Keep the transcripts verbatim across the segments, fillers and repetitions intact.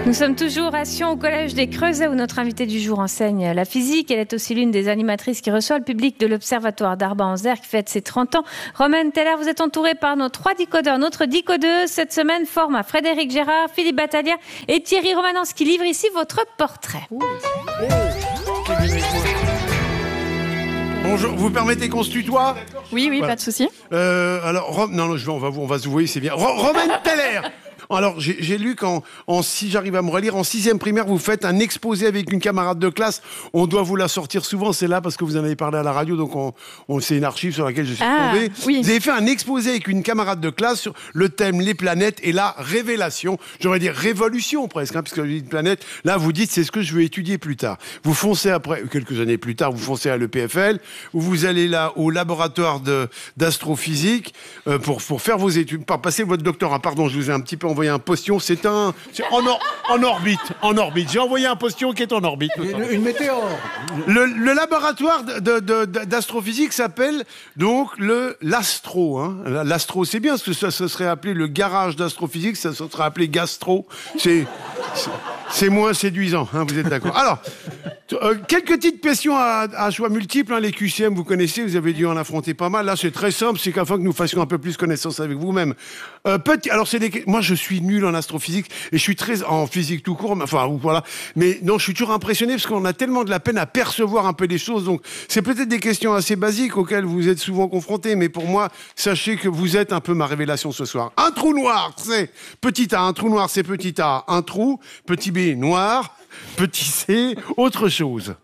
Nous sommes toujours à Sion, au Collège des Creusets, où notre invitée du jour enseigne la physique. Elle est aussi l'une des animatrices qui reçoit le public de l'Observatoire d'Arba-en-Zer, qui fête ses trente ans. Romaine Teller, vous êtes entourée par nos trois décodeurs. Notre décodeuse, cette semaine, forme à Frédéric Gérard, Philippe Battaglia et Thierry Romanens, qui livre ici votre portrait. Oh. Bonjour, vous permettez qu'on se tutoie ? Oui, oui, voilà. Pas de souci. Euh, alors, Rom... non, non, je vais, on va, on va se voir, c'est bien. Ro- Romaine Teller. Alors, j'ai, j'ai lu qu'en, en, si j'arrive à me relire, en sixième primaire, vous faites un exposé avec une camarade de classe. On doit vous la sortir souvent, c'est là parce que vous en avez parlé à la radio, donc on, on c'est une archive sur laquelle je suis ah, tombé. Oui. Vous avez fait un exposé avec une camarade de classe sur le thème les planètes et la révélation. J'aurais dire révolution presque, hein, parce que une planète. Là, vous dites c'est ce que je veux étudier plus tard. Vous foncez après quelques années plus tard, vous foncez à l'E P F L, où vous allez là au laboratoire de d'astrophysique euh, pour pour faire vos études, pour passer votre doctorat. Pardon, je vous ai un petit peu envoyé un postillon. C'est un c'est en, or, en orbite, en orbite. J'ai envoyé un postillon qui est en orbite. Une, une météore. Le, le laboratoire de, de, de, d'astrophysique s'appelle donc le l'Astro. Hein. L'Astro, c'est bien, parce que ça se serait appelé le garage d'astrophysique, ça se serait appelé Gastro. C'est, c'est, c'est moins séduisant, hein, vous êtes d'accord. Alors, euh, quelques petites questions à, à choix multiples. Hein. Les Q C M, vous connaissez, vous avez dû en affronter pas mal. Là, c'est très simple, c'est qu'afin que nous fassions un peu plus connaissance avec vous-même. Euh, petit, alors, c'est des, moi, je suis nul en astrophysique et je suis très en physique tout court. Enfin, voilà. Mais non, je suis toujours impressionné parce qu'on a tellement de la peine à percevoir un peu les choses. Donc, c'est peut-être des questions assez basiques auxquelles vous êtes souvent confrontés. Mais pour moi, sachez que vous êtes un peu ma révélation ce soir. Un trou noir, c'est petit A. Un trou noir, c'est petit A. Un trou. Petit B, noir. Petit C, autre chose.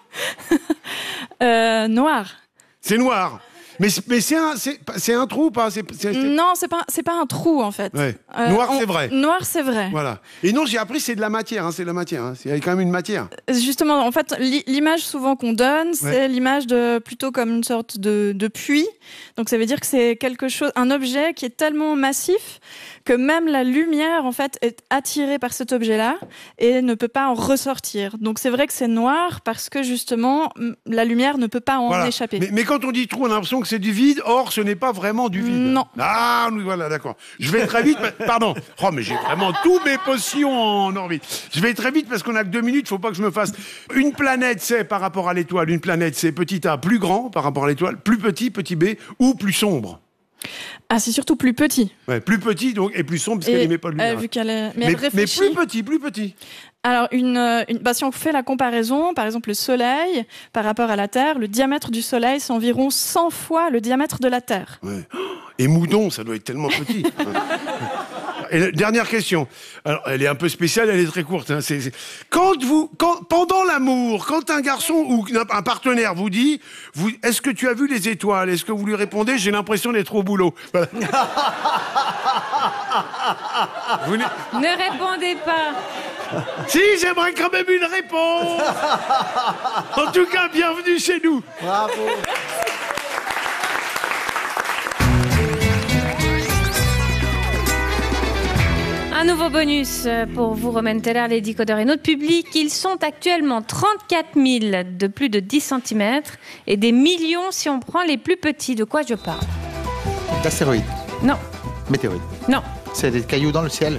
euh, noir. C'est noir. Mais, mais c'est, un, c'est, c'est un trou ou pas c'est, c'est, c'est... Non, c'est pas, c'est pas un trou, en fait. Ouais. Euh, noir, on... c'est vrai. Noir, c'est vrai. Voilà. Et non, j'ai appris, c'est de la matière. Hein, c'est de la matière. Hein. Il y a quand même une matière. Justement, en fait, l'image souvent qu'on donne, c'est ouais. l'image de plutôt comme une sorte de, de puits. Donc, ça veut dire que c'est quelque chose, un objet qui est tellement massif que même la lumière, en fait, est attirée par cet objet-là et ne peut pas en ressortir. Donc, c'est vrai que c'est noir parce que, justement, la lumière ne peut pas en voilà. échapper. Mais, mais quand on dit trou, on a l'impression que c'est du vide. Or, ce n'est pas vraiment du vide. Non. Ah, voilà, d'accord. Je vais très vite. Pardon. Oh, mais j'ai vraiment tous mes potions en orbite. Je vais très vite parce qu'on a que deux minutes. Faut pas que je me fasse. Une planète, c'est par rapport à l'étoile. Une planète, c'est petit A, plus grand par rapport à l'étoile, plus petit, petit B, ou plus sombre. Ah, c'est surtout plus petit. Ouais, plus petit donc et plus sombre parce et, qu'elle n'émet pas de lumière. Euh, vu qu'elle est... mais, mais, elle réfléchit... mais plus petit, plus petit. Alors, une, une, bah, si on fait la comparaison, par exemple, le Soleil par rapport à la Terre, le diamètre du Soleil, c'est environ cent fois le diamètre de la Terre. Ouais. Et Moudon, ça doit être tellement petit. Et la dernière question. Alors, elle est un peu spéciale, elle est très courte. Hein. C'est, c'est... Quand vous, quand, pendant l'amour, quand un garçon ou un partenaire vous dit, vous, est-ce que tu as vu les étoiles ? Est-ce que vous lui répondez, j'ai l'impression d'être au boulot. Voilà. Vous ne... ne répondez pas. Si, j'aimerais quand même une réponse. En tout cas, bienvenue chez nous. Bravo. Un nouveau bonus pour vous, Romaine Teller, les décodeurs et notre public. Ils sont actuellement trente-quatre mille de plus de dix centimètres et des millions si on prend les plus petits. De quoi je parle ? D'astéroïdes. Non. Météorites. Non. C'est des cailloux dans le ciel.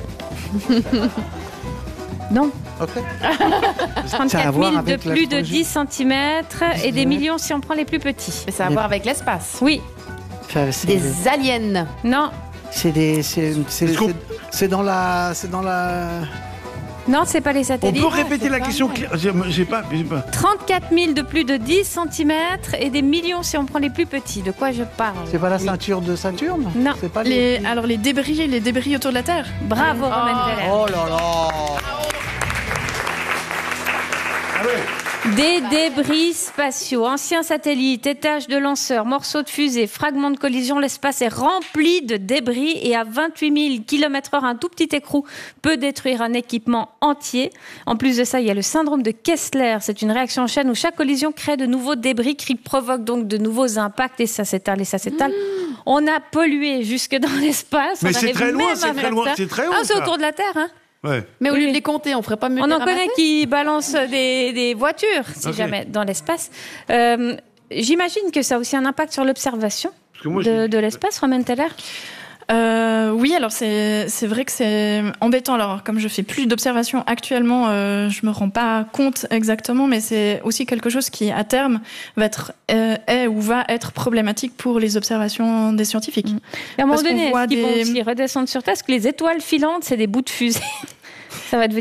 Non. Ok. trente-quatre mille de plus de dix centimètres et des millions si on prend les plus petits. Mais ça a à voir avec l'espace. Oui. C'est des des... aliens. Non. C'est des, c'est, c'est, c'est, c'est dans la, c'est dans la. Non, c'est pas les satellites. On peut répéter la question claire. J'ai, j'ai pas, j'ai pas. trente-quatre mille de plus de dix centimètres et des millions si on prend les plus petits. De quoi je parle ? C'est pas la ceinture de Saturne ? Non. C'est pas les... les... Alors les débris, les débris autour de la Terre. Bravo, oh. Romaine Teller. Oh là là. Ah ouais. Des débris spatiaux, anciens satellites, étages de lanceurs, morceaux de fusées, fragments de collision, l'espace est rempli de débris et à vingt-huit mille kilomètres heure, un tout petit écrou peut détruire un équipement entier. En plus de ça, il y a le syndrome de Kessler. C'est une réaction en chaîne où chaque collision crée de nouveaux débris qui provoquent donc de nouveaux impacts et ça s'étale et ça s'étale. Mmh. On a pollué jusque dans l'espace. Mais on c'est très loin, c'est très loin, ça. c'est très haut. Ah, c'est ça. autour de la Terre, hein. Ouais. Mais au lieu oui. de les compter, on ferait pas mieux On de les en connaît ramasser qui balancent des, des voitures, si okay. jamais, dans l'espace. Euh, j'imagine que ça a aussi un impact sur l'observation de, de l'espace, Romaine Teller. Euh, oui, alors c'est c'est vrai que c'est embêtant. Alors comme je fais plus d'observations actuellement, euh, je me rends pas compte exactement, mais c'est aussi quelque chose qui à terme va être euh, est ou va être problématique pour les observations des scientifiques. Mmh. Et à un moment Parce qu'on donné, voit est-ce qu'ils des- vont aussi redescendre sur Terre? Parce que les étoiles filantes, c'est des bouts de fusée. Ça va devenir